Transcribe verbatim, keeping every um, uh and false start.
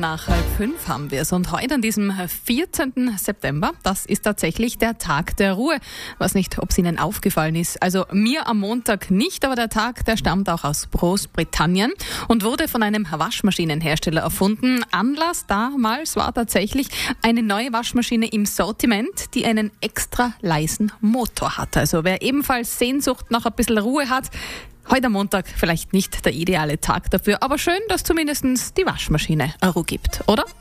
nach halb fünf haben wir es. Und heute an diesem vierzehnten September, das ist tatsächlich der Tag der Ruhe. Weiß nicht, ob es Ihnen aufgefallen ist. Also mir am Montag nicht, aber der Tag, der stammt auch aus Großbritannien und wurde von einem Waschmaschinenhersteller erfunden. Anlass damals war tatsächlich eine neue Waschmaschine im Sortiment, die einen extra leisen Motor hat. Also wer ebenfalls Sehnsucht nach ein bisschen Ruhe hat, heute am Montag vielleicht nicht der ideale Tag dafür, aber schön, dass zumindest die Waschmaschine eine Ruhe gibt, oder?